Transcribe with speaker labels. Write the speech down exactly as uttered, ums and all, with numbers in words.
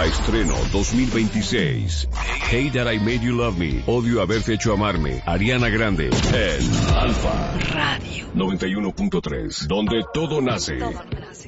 Speaker 1: Estreno dos mil veintiséis. Hate That I Made You Love Me. Odio haberte hecho amarme. Ariana Grande. En Alfa
Speaker 2: Radio
Speaker 1: noventa y uno punto tres. Donde todo nace.
Speaker 2: Todo nace.